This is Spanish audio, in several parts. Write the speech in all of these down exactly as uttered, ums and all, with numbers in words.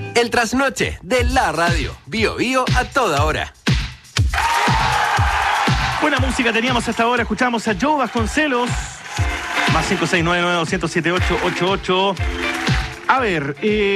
El trasnoche de la radio. Bio Bio a toda hora. Buena música teníamos hasta ahora. Escuchamos a Joe Vasconcelos. Más cinco seis nueve nueve dos cero siete ocho ocho ocho. A ver,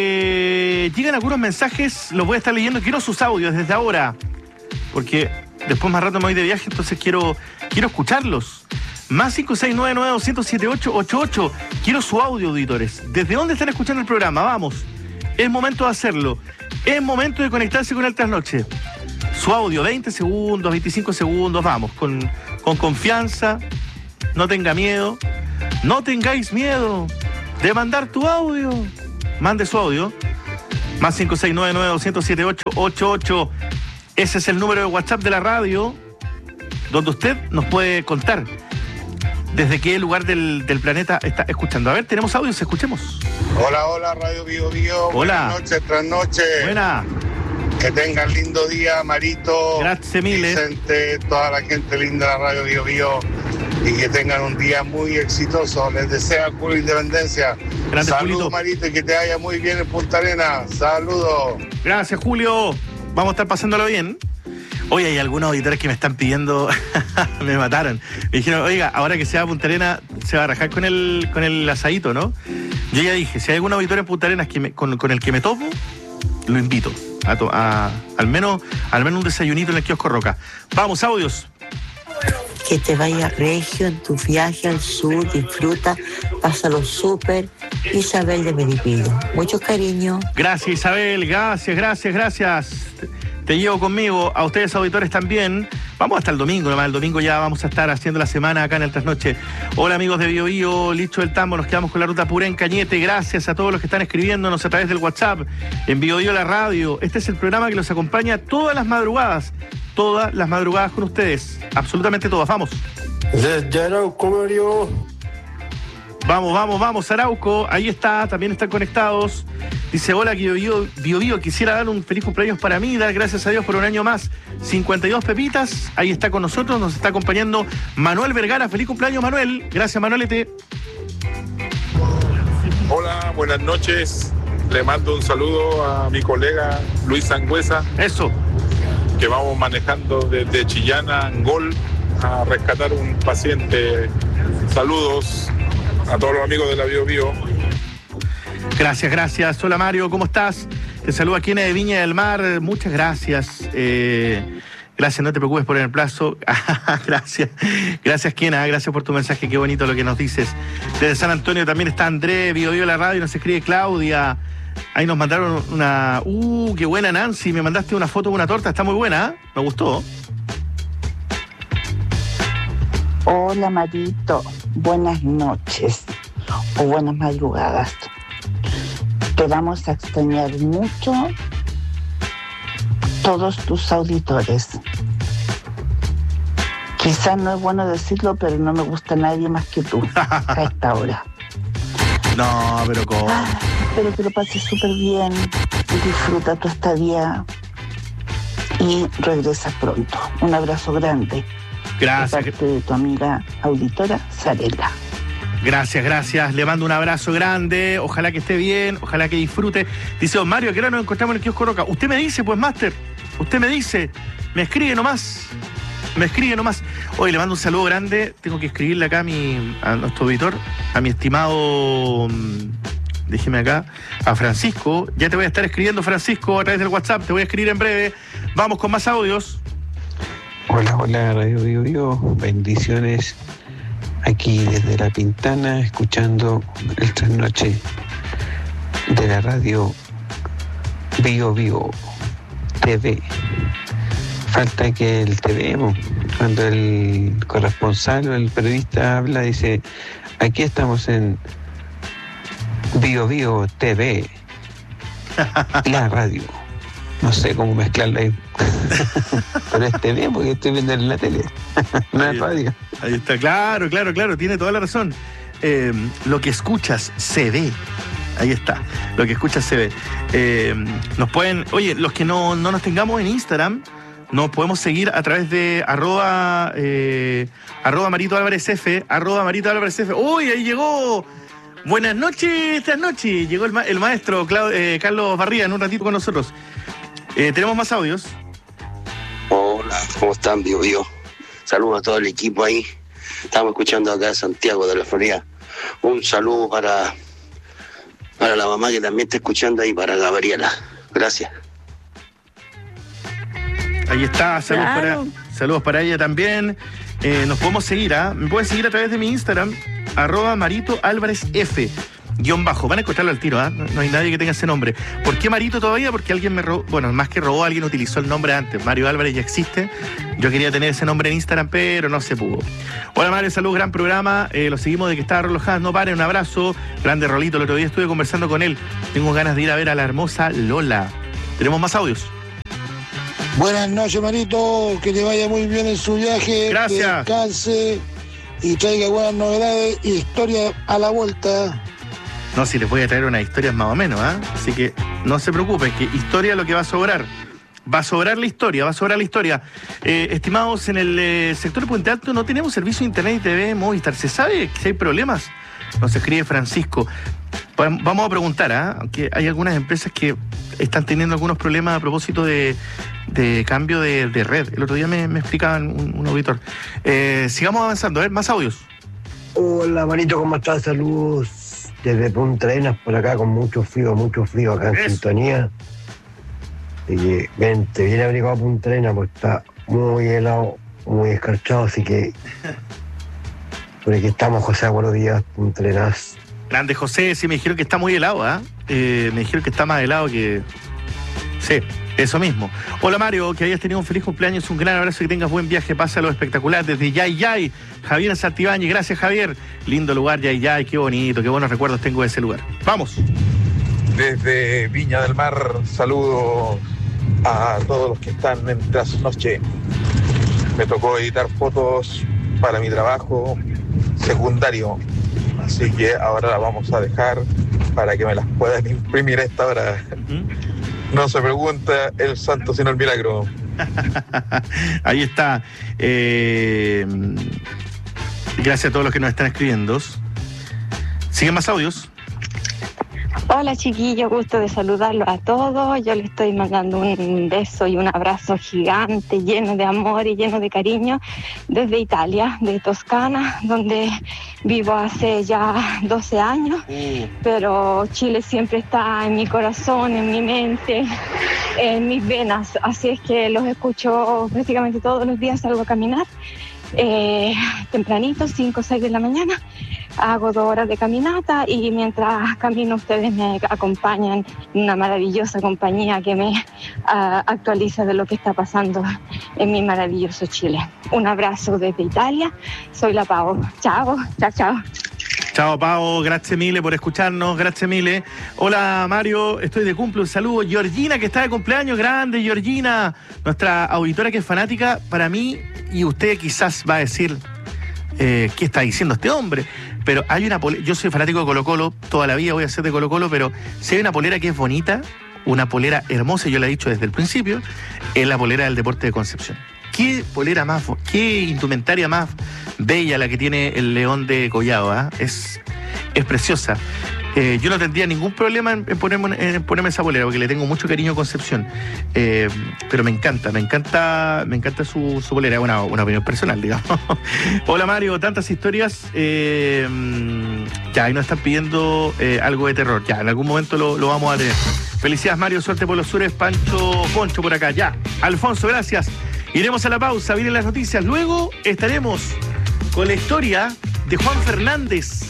eh, llegan algunos mensajes, los voy a estar leyendo. Quiero sus audios desde ahora, porque después más rato me voy de viaje, entonces quiero, quiero escucharlos. Más cinco seis nueve nueve dos cero siete ocho ocho ocho. Quiero su audio, auditores. ¿Desde dónde están escuchando el programa? Vamos. Es momento de hacerlo. Es momento de conectarse con el trasnoche. Su audio, veinte segundos, veinticinco segundos, vamos, con, con confianza. No tenga miedo. No tengáis miedo de mandar tu audio. Mande su audio. Más cinco seis nueve nueve dos cero siete ocho ocho ocho. Ese es el número de WhatsApp de la radio, donde usted nos puede contar desde qué lugar del, del planeta está escuchando. A ver, tenemos audios, escuchemos. Hola, hola, Radio Bio Bio. Hola. Buenas noches, tras noche. Buena. Que tengan lindo día, Marito. Gracias, Mile. Vicente, toda la gente linda de la Radio Bio Bio. Y que tengan un día muy exitoso. Les deseo Julio Independencia. Grande, Saludos, Julito. Marito, y que te vaya muy bien en Punta Arenas. Saludos. Gracias, Julio. Vamos a estar pasándolo bien. Hoy hay algunos auditores que me están pidiendo, me mataron. Me dijeron, oiga, ahora que se va a Punta Arenas, se va a rajar con el, con el asadito, ¿no? Yo ya dije, si hay algún auditor en Punta Arenas que me, con, con el que me topo, lo invito. A, to, a al menos al menos un desayunito en el kiosco Roca. Vamos, audios. Que te vaya regio en tu viaje al sur, disfruta, pásalo súper. Isabel de Melipilla. Mucho cariño. Gracias, Isabel, gracias, gracias, gracias. Te, te llevo conmigo, a ustedes auditores también. Vamos hasta el domingo, nomás el domingo ya vamos a estar haciendo la semana acá en el Trasnoche. Hola amigos de Bio Bio, Licho del Tambo, nos quedamos con la ruta pura en Cañete. Gracias a todos los que están escribiéndonos a través del WhatsApp, en Bio Bio la radio. Este es el programa que los acompaña todas las madrugadas, todas las madrugadas con ustedes, absolutamente todas, vamos. Desde Arauco, Mario. Vamos, vamos, vamos, Arauco, ahí está, también están conectados. Dice, hola, Bio Bio, Bio Bio, quisiera dar un feliz cumpleaños para mí, dar gracias a Dios por un año más. cincuenta y dos pepitas, ahí está con nosotros, nos está acompañando Manuel Vergara. Feliz cumpleaños, Manuel. Gracias, Manuelete. Hola, buenas noches. Le mando un saludo a mi colega Luis Sangüesa. Eso. Que vamos manejando desde Chillán a Angol a rescatar un paciente. Saludos a todos los amigos de la Bio Bio. Gracias, gracias. Hola Mario, ¿cómo estás? Te saludo aquí en de Viña del Mar. Muchas gracias. Eh, gracias, no te preocupes por el plazo. Gracias. Gracias, Kiena. Gracias por tu mensaje. Qué bonito lo que nos dices. Desde San Antonio también está André, Bio Bio la radio, nos escribe Claudia. Ahí nos mandaron una... ¡Uh, qué buena, Nancy! Me mandaste una foto de una torta. Está muy buena, ¿eh? Me gustó. Hola, Marito. Buenas noches o buenas madrugadas. Te vamos a extrañar mucho todos tus auditores. Quizás no es bueno decirlo, pero no me gusta nadie más que tú a esta hora. No, pero ¿cómo? Ah, espero que lo pases súper bien. Disfruta tu estadía y regresas pronto. Un abrazo grande. Gracias. De parte de tu amiga auditora, Sarela. Gracias, gracias. Le mando un abrazo grande. Ojalá que esté bien, ojalá que disfrute. Dice don Mario, ¿a qué hora nos encontramos en el kiosco Roca? Usted me dice, pues, Máster. Usted me dice. Me escribe nomás. Me escribe nomás. Oye, le mando un saludo grande. Tengo que escribirle acá a, mi, a nuestro auditor, a mi estimado... Déjeme acá, a Francisco. Ya te voy a estar escribiendo, Francisco, a través del WhatsApp. Te voy a escribir en breve. Vamos con más audios. Hola, hola, Radio Bio Bio. Bendiciones aquí desde La Pintana, escuchando el trasnoche de la radio Bio Bio T V. Falta que el T V, cuando el corresponsal o el periodista habla, dice, aquí estamos en Bio Bio T V, la radio. No sé cómo mezclarla ahí. Pero es T V porque estoy viendo en la tele, no es radio. Ahí está, claro, claro, claro, tiene toda la razón. Eh, lo que escuchas se ve. Ahí está, lo que escuchas se ve. Eh, nos pueden, oye, los que no, no nos tengamos en Instagram, nos podemos seguir a través de arroba, eh, arroba Marito Álvarez F, arroba Marito Álvarez F. ¡Uy, ahí llegó! Buenas noches, esta noche. Llegó el, ma- el maestro Clau- eh, Carlos Barría en un ratito con nosotros. Eh, ¿Tenemos más audios? Hola, ¿cómo están, Bio Bio? Saludos a todo el equipo ahí. Estamos escuchando acá de Santiago de la Florida. Un saludo para, para la mamá que también está escuchando ahí, para Gabriela. Gracias. Ahí está, saludos, Claro. para, saludos para ella también. Eh, nos podemos seguir, ¿ah? Me pueden seguir a través de mi Instagram, arroba Marito Álvarez F, guión bajo. Van a encontrarlo al tiro, ¿ah? No, no hay nadie que tenga ese nombre. ¿Por qué Marito todavía? Porque alguien me robó, bueno, más que robó, alguien utilizó el nombre antes. Mario Álvarez ya existe. Yo quería tener ese nombre en Instagram, pero no se pudo. Hola Mario, saludos, gran programa. Eh, lo seguimos de que estaba relojado, no pare, un abrazo. Grande Rolito, el otro día estuve conversando con él. Tengo ganas de ir a ver a la hermosa Lola. ¿Tenemos más audios? Buenas noches, Marito. Que te vaya muy bien en su viaje. Gracias. Que descanse y traiga buenas novedades y historia a la vuelta. No, si les voy a traer unas historias más o menos, ¿ah? Así que no se preocupen, que historia es lo que va a sobrar. Va a sobrar la historia, va a sobrar la historia. Eh, estimados, en el eh, sector de Puente Alto no tenemos servicio de internet y T V Movistar. ¿Se sabe si hay problemas? Nos escribe Francisco. Pa- Vamos a preguntar, ¿ah? Aunque hay algunas empresas que están teniendo algunos problemas a propósito de, de cambio de, de red. El otro día me, me explicaban un, un auditor. Eh, sigamos avanzando, a ver, más audios. Hola, Marito, ¿cómo estás? Saludos desde Punta Arenas por acá, con mucho frío, mucho frío acá en Eso. sintonía. Y que vente, viene abrigado a Punta Arenas, pues está muy helado, muy escarchado, así que por aquí estamos, José, buenos días, Punta Arenas. Grande José, sí me dijeron que está muy helado, ¿ah? Eh, me dijeron que está más helado que... Sí, eso mismo. Hola Mario, que hayas tenido un feliz cumpleaños, un gran abrazo, que tengas buen viaje, pásalo espectacular desde Yay Yay, Javier Santibáñez, gracias Javier. Lindo lugar Yay Yay, qué bonito, qué buenos recuerdos tengo de ese lugar. Vamos. Desde Viña del Mar, saludos a todos los que están en trasnoche. Me tocó editar fotos para mi trabajo secundario, así que ahora la vamos a dejar para que me las puedan imprimir a esta hora. ¿Mm? No se pregunta el santo sino el milagro. Ahí está. Eh, gracias a todos los que nos están escribiendo. ¿Siguen más audios? Hola chiquillos, gusto de saludarlos a todos. Yo les estoy mandando un beso y un abrazo gigante, lleno de amor y lleno de cariño, desde Italia, de Toscana, donde vivo hace ya doce años. Pero Chile siempre está en mi corazón, en mi mente, en mis venas. Así es que los escucho prácticamente todos los días, salgo a caminar. Eh, tempranito, cinco o seis de la mañana, hago dos horas de caminata y mientras camino ustedes me acompañan en una maravillosa compañía que me uh, actualiza de lo que está pasando en mi maravilloso Chile. Un abrazo desde Italia, soy la Pau. Chao, chao, chao. Chao, Pau, gracias mille por escucharnos, gracias mille. Hola, Mario, estoy de cumple, un saludo. Georgina, que está de cumpleaños, grande, Georgina, nuestra auditora que es fanática para mí, y usted quizás va a decir, eh, ¿qué está diciendo este hombre? Pero hay una polera, yo soy fanático de Colo Colo, toda la vida voy a ser de Colo Colo, pero si hay una polera que es bonita, una polera hermosa, yo la he dicho desde el principio, es la polera del Deporte de Concepción. Qué polera más, qué indumentaria más bella la que tiene el León de Collado, ¿eh? es, es preciosa. Eh, yo no tendría ningún problema en, en, ponerme, en ponerme esa polera, porque le tengo mucho cariño a Concepción. Eh, pero me encanta, me encanta, me encanta su, su polera, una, una opinión personal, digamos. Hola Mario, tantas historias. Eh, ya, ahí nos están pidiendo eh, algo de terror. Ya, en algún momento lo, lo vamos a tener. Felicidades Mario, suerte por los sures. Pancho Poncho por acá, ya. Alfonso, gracias. Iremos a la pausa, vienen las noticias. Luego estaremos con la historia de Juan Fernández.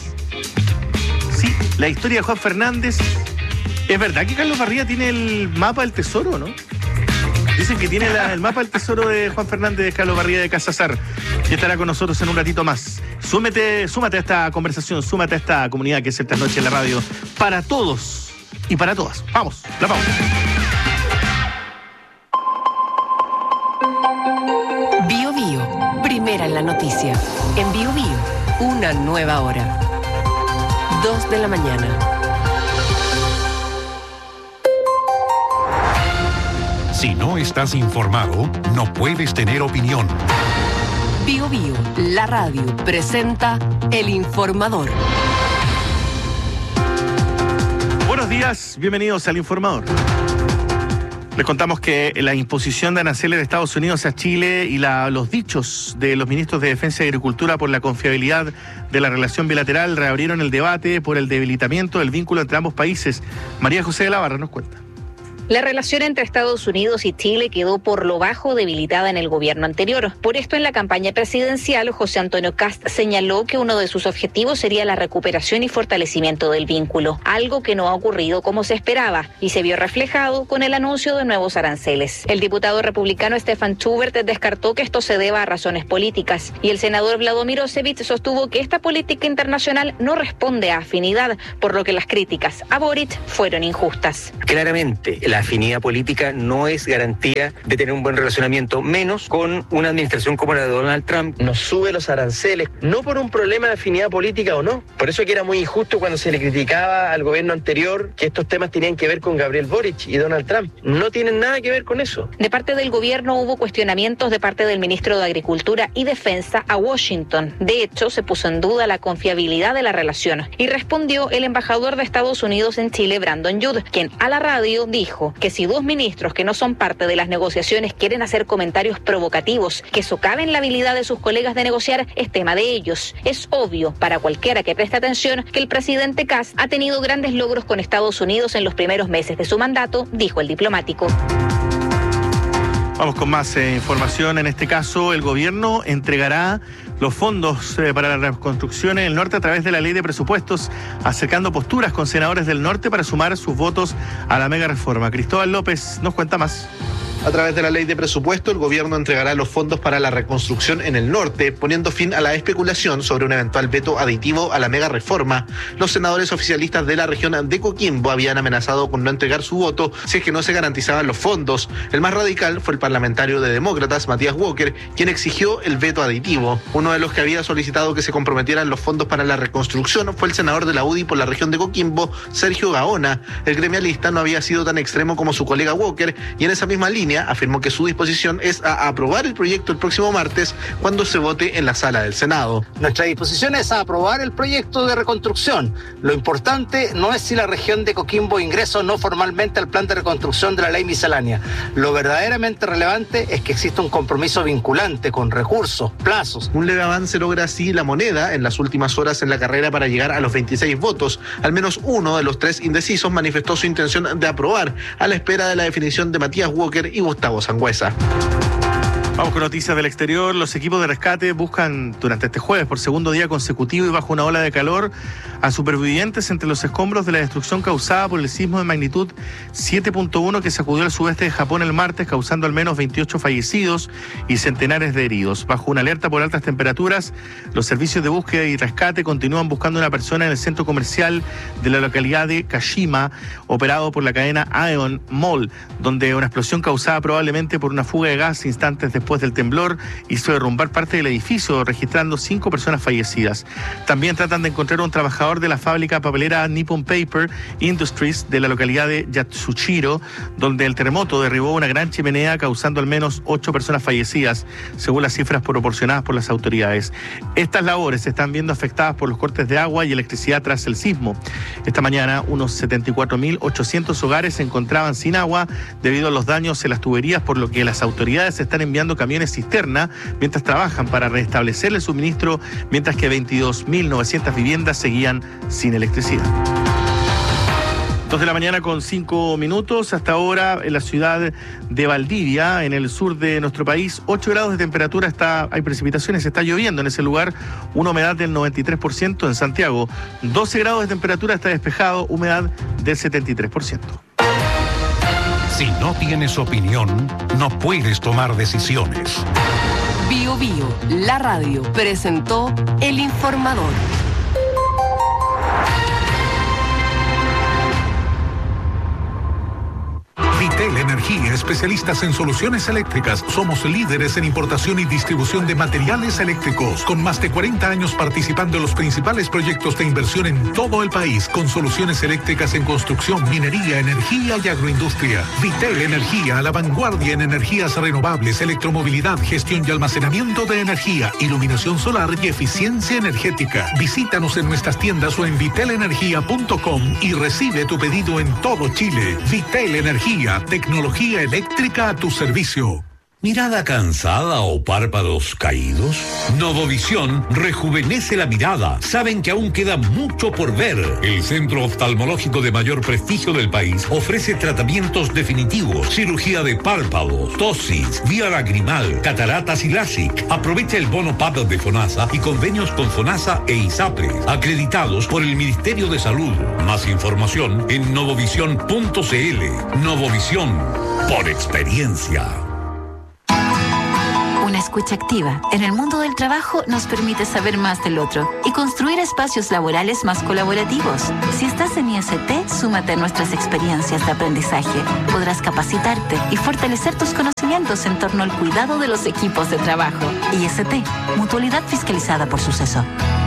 Sí, la historia de Juan Fernández. Es verdad que Carlos Barría tiene el mapa del tesoro, ¿no? Dicen que tiene la, el mapa del tesoro de Juan Fernández de Carlos Barría de Casazar, que estará con nosotros en un ratito más. Súmete, súmate a esta conversación, súmate a esta comunidad que es esta noche en la radio. Para todos y para todas. Vamos, la pausa. Bio Bio, primera en la noticia. En Bio Bio, una nueva hora. Dos de la mañana. Si no estás informado, no puedes tener opinión. Bio Bio, la radio, presenta El Informador. buenos días, bienvenidos al Informador. Les contamos que la imposición de aranceles de Estados Unidos a Chile y la, los dichos de los ministros de Defensa y Agricultura por la confiabilidad de la relación bilateral reabrieron el debate por el debilitamiento del vínculo entre ambos países. María José de la Barra nos cuenta. La relación entre Estados Unidos y Chile quedó por lo bajo debilitada en el gobierno anterior. Por esto, en la campaña presidencial, José Antonio Kast señaló que uno de sus objetivos sería la recuperación y fortalecimiento del vínculo, algo que no ha ocurrido como se esperaba y se vio reflejado con el anuncio de nuevos aranceles. El diputado republicano Stefan Schubert descartó que esto se deba a razones políticas y el senador Vladimir Osevich sostuvo que esta política internacional no responde a afinidad, por lo que las críticas a Boric fueron injustas. Claramente, la afinidad política no es garantía de tener un buen relacionamiento, menos con una administración como la de Donald Trump. Nos sube los aranceles, no por un problema de afinidad política o no. Por eso que era muy injusto cuando se le criticaba al gobierno anterior que estos temas tenían que ver con Gabriel Boric y Donald Trump. No tienen nada que ver con eso. De parte del gobierno hubo cuestionamientos de parte del ministro de Agricultura y Defensa a Washington. De hecho, se puso en duda la confiabilidad de la relación y respondió el embajador de Estados Unidos en Chile, Brandon Judd, quien a la radio dijo que si dos ministros que no son parte de las negociaciones quieren hacer comentarios provocativos que socaven la habilidad de sus colegas de negociar, es tema de ellos. Es obvio para cualquiera que preste atención que el presidente Kast ha tenido grandes logros con Estados Unidos en los primeros meses de su mandato, dijo el diplomático. Vamos con más eh, información. En este caso, el gobierno entregará los fondos eh, para la reconstrucción en el norte a través de la ley de presupuestos, acercando posturas con senadores del norte para sumar sus votos a la mega reforma. Cristóbal López nos cuenta más. A través de la ley de presupuesto, el gobierno entregará los fondos para la reconstrucción en el norte, poniendo fin a la especulación sobre un eventual veto aditivo a la mega reforma. Los senadores oficialistas de la región de Coquimbo habían amenazado con no entregar su voto si es que no se garantizaban los fondos. El más radical fue el parlamentario de Demócratas, Matías Walker, quien exigió el veto aditivo. Uno de los que había solicitado que se comprometieran los fondos para la reconstrucción fue el senador de la U D I por la región de Coquimbo, Sergio Gaona. El gremialista no había sido tan extremo como su colega Walker y en esa misma línea afirmó que su disposición es a aprobar el proyecto el próximo martes cuando se vote en la sala del Senado. Nuestra disposición es a aprobar el proyecto de reconstrucción. Lo importante no es si la región de Coquimbo ingresa o no formalmente al plan de reconstrucción de la ley miscelánea. Lo verdaderamente relevante es que exista un compromiso vinculante con recursos, plazos. Un leve avance logra así La Moneda en las últimas horas en la carrera para llegar a los veintiséis votos. Al menos uno de los tres indecisos manifestó su intención de aprobar, a la espera de la definición de Matías Walker y Gustavo Sangüesa. Vamos con noticias del exterior. Los equipos de rescate buscan durante este jueves, por segundo día consecutivo y bajo una ola de calor, a supervivientes entre los escombros de la destrucción causada por el sismo de magnitud siete punto uno que sacudió el sudeste de Japón el martes, causando al menos veintiocho fallecidos y centenares de heridos. Bajo una alerta por altas temperaturas, los servicios de búsqueda y rescate continúan buscando a una persona en el centro comercial de la localidad de Kashima, operado por la cadena Aeon Mall, donde una explosión causada probablemente por una fuga de gas instantes después Después del temblor hizo derrumbar parte del edificio, registrando cinco personas fallecidas. También tratan de encontrar a un trabajador de la fábrica papelera Nippon Paper Industries de la localidad de Yatsushiro, donde el terremoto derribó una gran chimenea, causando al menos ocho personas fallecidas, según las cifras proporcionadas por las autoridades. Estas labores se están viendo afectadas por los cortes de agua y electricidad tras el sismo. Esta mañana, unos setenta y cuatro mil ochocientos hogares se encontraban sin agua debido a los daños en las tuberías, por lo que las autoridades están enviando camiones cisterna mientras trabajan para restablecer el suministro, mientras que veintidós mil novecientas viviendas seguían sin electricidad. Dos de la mañana con cinco minutos. Hasta ahora en la ciudad de Valdivia, en el sur de nuestro país, ocho grados de temperatura, está, hay precipitaciones, está lloviendo en ese lugar, una humedad del noventa y tres por ciento. En Santiago, doce grados de temperatura, está despejado, humedad del setenta y tres por ciento. Si no tienes opinión, no puedes tomar decisiones. Bio Bio, la radio, presentó El Informador. Vitel Energía, especialistas en soluciones eléctricas. Somos líderes en importación y distribución de materiales eléctricos, con más de cuarenta años participando en los principales proyectos de inversión en todo el país, con soluciones eléctricas en construcción, minería, energía y agroindustria. Vitel Energía, a la vanguardia en energías renovables, electromovilidad, gestión y almacenamiento de energía, iluminación solar y eficiencia energética. Visítanos en nuestras tiendas o en vitel energía punto com y recibe tu pedido en todo Chile. Vitel Energía, tecnología eléctrica a tu servicio. ¿Mirada cansada o párpados caídos? Novovisión rejuvenece la mirada. Saben que aún queda mucho por ver. El centro oftalmológico de mayor prestigio del país ofrece tratamientos definitivos, cirugía de párpados, tosis, vía lagrimal, cataratas y LASIK. Aprovecha el bono P A D de FONASA y convenios con FONASA e ISAPRE, acreditados por el Ministerio de Salud. Más información en novovisión punto c l. Novovisión, por experiencia. Una escucha activa en el mundo del trabajo nos permite saber más del otro y construir espacios laborales más colaborativos. Si estás en I S T, súmate a nuestras experiencias de aprendizaje. Podrás capacitarte y fortalecer tus conocimientos en torno al cuidado de los equipos de trabajo. I S T, mutualidad fiscalizada por Suceso.